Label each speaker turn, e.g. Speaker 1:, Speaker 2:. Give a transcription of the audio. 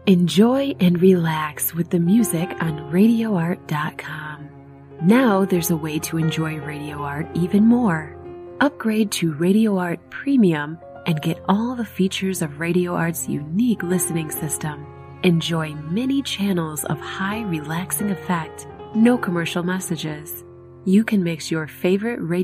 Speaker 1: Enjoy and relax with the music on RadioArt.com. Now there's a way to enjoy Radio Art even more. Upgrade to Radio Art Premium and get all the features of Radio Art's unique listening system. Enjoy many channels of high relaxing effect, no commercial messages. You can mix your favorite